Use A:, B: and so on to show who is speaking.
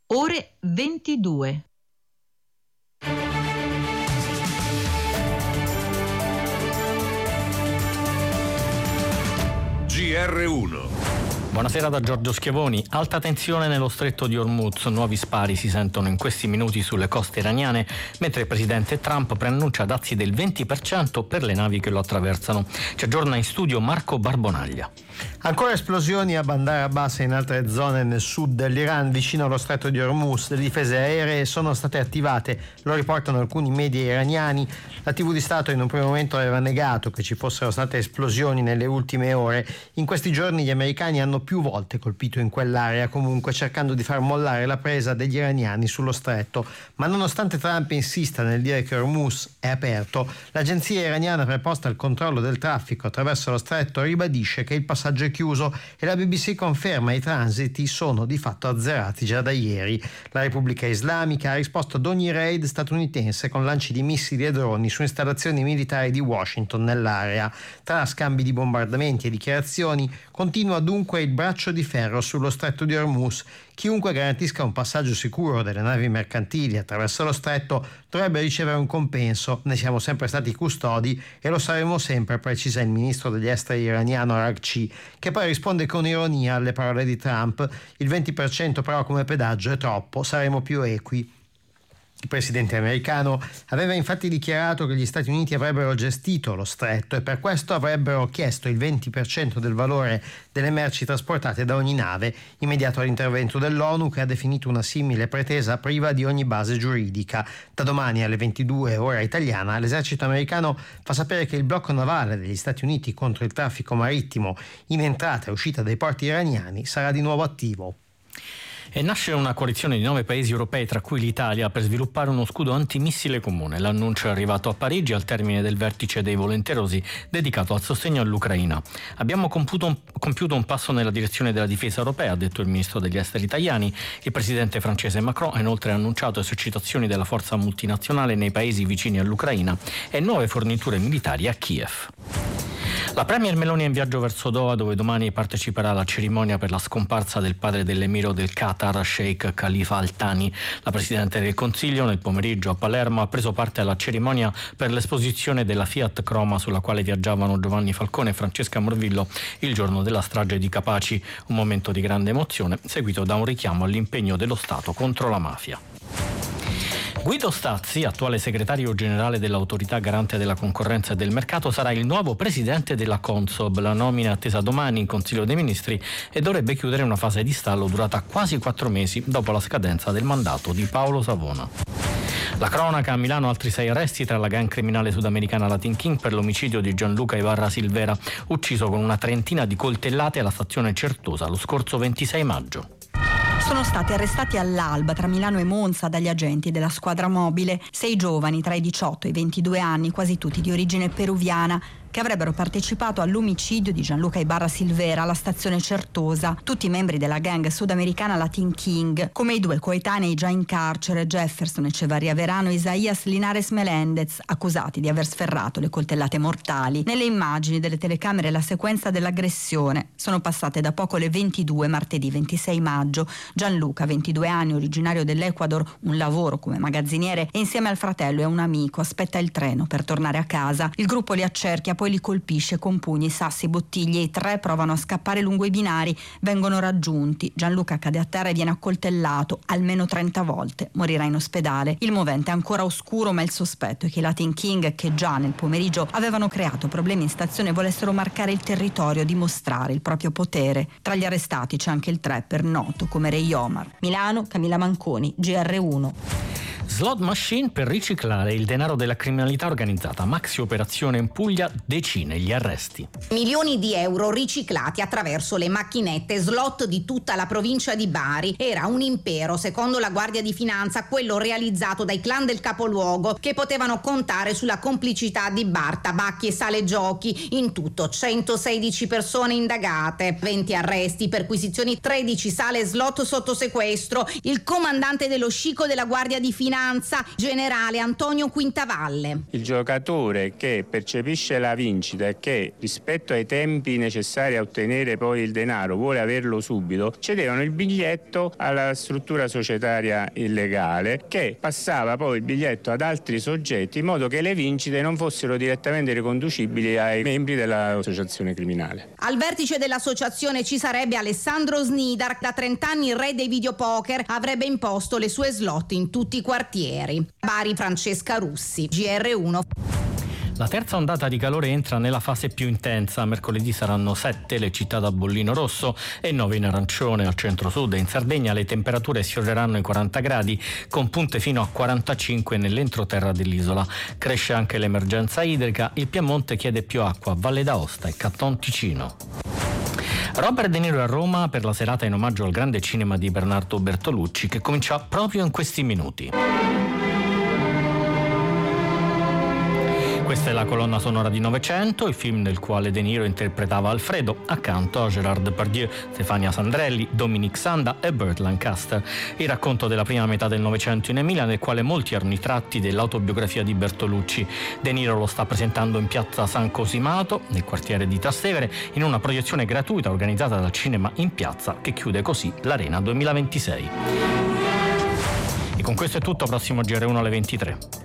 A: ore 22.
B: GR1.
C: Buonasera da Giorgio Schiavoni. Alta tensione nello stretto di Hormuz. Nuovi spari si sentono in questi minuti sulle coste iraniane, mentre il presidente Trump preannuncia dazi del 20% per le navi che lo attraversano. Ci aggiorna in studio Marco Barbonaglia.
D: Ancora esplosioni a Bandar Abbas e in altre zone nel sud dell'Iran, vicino allo stretto di Hormuz. Le difese aeree sono state attivate, lo riportano alcuni media iraniani. La TV di Stato in un primo momento aveva negato che ci fossero state esplosioni nelle ultime ore. In questi giorni gli americani hanno più volte colpito in quell'area, comunque cercando di far mollare la presa degli iraniani sullo stretto. Ma nonostante Trump insista nel dire che Hormuz è aperto, l'agenzia iraniana preposta al controllo del traffico attraverso lo stretto ribadisce che il passaggio è chiuso e la BBC conferma i transiti sono di fatto azzerati già da ieri. La Repubblica Islamica ha risposto ad ogni raid statunitense con lanci di missili e droni su installazioni militari di Washington nell'area. Tra scambi di bombardamenti e dichiarazioni continua dunque il braccio di ferro sullo stretto di Hormuz. Chiunque garantisca un passaggio sicuro delle navi mercantili attraverso lo stretto dovrebbe ricevere un compenso. Ne siamo sempre stati custodi e lo saremo sempre, precisa il ministro degli esteri iraniano Araghchi, che poi risponde con ironia alle parole di Trump: il 20% però come pedaggio è troppo, saremo più equi. Il presidente americano aveva infatti dichiarato che gli Stati Uniti avrebbero gestito lo stretto e per questo avrebbero chiesto il 20% del valore delle merci trasportate da ogni nave, immediato all'intervento dell'ONU, che ha definito una simile pretesa priva di ogni base giuridica. Da domani alle 22 ora italiana l'esercito americano fa sapere che il blocco navale degli Stati Uniti contro il traffico marittimo in entrata e uscita dai porti iraniani sarà di nuovo attivo.
C: E nasce una coalizione di 9 paesi europei, tra cui l'Italia, per sviluppare uno scudo antimissile comune. L'annuncio è arrivato a Parigi al termine del vertice dei volenterosi dedicato al sostegno all'Ucraina. Abbiamo compiuto un passo nella direzione della difesa europea, ha detto il ministro degli esteri italiani. Il presidente francese Macron ha inoltre annunciato esercitazioni della forza multinazionale nei paesi vicini all'Ucraina e nuove forniture militari a Kiev. La premier Meloni è in viaggio verso Doha, dove domani parteciperà alla cerimonia per la scomparsa del padre dell'emiro del Qatar, Sheikh Khalifa Al Thani. La Presidente del Consiglio nel pomeriggio a Palermo ha preso parte alla cerimonia per l'esposizione della Fiat Croma sulla quale viaggiavano Giovanni Falcone e Francesca Morvillo il giorno della strage di Capaci. Un momento di grande emozione, seguito da un richiamo all'impegno dello Stato contro la mafia. Guido Stazzi, attuale segretario generale dell'Autorità Garante della Concorrenza e del Mercato, sarà il nuovo presidente della Consob. La nomina è attesa domani in Consiglio dei Ministri e dovrebbe chiudere una fase di stallo durata quasi 4 mesi dopo la scadenza del mandato di Paolo Savona. La cronaca: a Milano altri 6 arresti tra la gang criminale sudamericana Latin King per l'omicidio di Gianluca Ibarra Silvera, ucciso con una trentina di coltellate alla stazione Certosa lo scorso 26 maggio.
E: Sono stati arrestati all'alba tra Milano e Monza dagli agenti della squadra mobile 6 giovani tra i 18 e i 22 anni, quasi tutti di origine peruviana, che avrebbero partecipato all'omicidio di Gianluca Ibarra Silvera alla stazione Certosa, tutti membri della gang sudamericana Latin King, come i 2 coetanei già in carcere, Jefferson Echevarria Verano e Isaías Linares Melendez, accusati di aver sferrato le coltellate mortali. Nelle immagini delle telecamere la sequenza dell'aggressione: sono passate da poco le 22 martedì 26 maggio. Gianluca, 22 anni, originario dell'Ecuador, un lavoro come magazziniere e insieme al fratello e a un amico aspetta il treno per tornare a casa. Il gruppo li accerchia, poi li colpisce con pugni, sassi, bottiglie. I 3 provano a scappare lungo i binari, vengono raggiunti. Gianluca cade a terra e viene accoltellato almeno 30 volte. Morirà in ospedale. Il movente è ancora oscuro, ma il sospetto è che i Latin King, che già nel pomeriggio avevano creato problemi in stazione, volessero marcare il territorio, dimostrare il proprio potere. Tra gli arrestati c'è anche il trapper noto come Ray Omar. Milano, Camilla Manconi, GR1.
C: Slot machine per riciclare il denaro della criminalità organizzata. Maxi operazione in Puglia, decine gli arresti.
F: Milioni di euro riciclati attraverso le macchinette slot di tutta la provincia di Bari. Era un impero, secondo la Guardia di Finanza, quello realizzato dai clan del capoluogo, che potevano contare sulla complicità di bar, tabacchi e sale giochi. In tutto 116 persone indagate, 20 arresti, perquisizioni, 13 sale slot sotto sequestro. Il comandante dello scicco della Guardia di Finanza Finanza, generale Antonio Quintavalle.
B: Il giocatore che percepisce la vincita e che rispetto ai tempi necessari a ottenere poi il denaro vuole averlo subito, cedevano il biglietto alla struttura societaria illegale, che passava poi il biglietto ad altri soggetti in modo che le vincite non fossero direttamente riconducibili ai membri dell'associazione criminale.
F: Al vertice dell'associazione ci sarebbe Alessandro Snidar, da 30 anni il re dei videopoker, avrebbe imposto le sue slot in tutti i quartieri. Bari, Francesca Russi, GR1.
C: La terza ondata di calore entra nella fase più intensa. Mercoledì saranno 7 le città da bollino rosso e 9 in arancione. Al centro-sud e in Sardegna le temperature sfioreranno i 40 gradi, con punte fino a 45 nell'entroterra dell'isola. Cresce anche l'emergenza idrica. Il Piemonte chiede più acqua a Valle d'Aosta e Canton Ticino. Robert De Niro a Roma per la serata in omaggio al grande cinema di Bernardo Bertolucci, che comincia proprio in questi minuti. Questa è la colonna sonora di Novecento, il film nel quale De Niro interpretava Alfredo accanto a Gérard Depardieu, Stefania Sandrelli, Dominic Sanda e Burt Lancaster. Il racconto della prima metà del Novecento in Emilia, nel quale molti erano i tratti dell'autobiografia di Bertolucci. De Niro lo sta presentando in piazza San Cosimato, nel quartiere di Trastevere, in una proiezione gratuita organizzata dal Cinema in Piazza, che chiude così l'Arena 2026. E con questo è tutto, prossimo GR1 alle 23.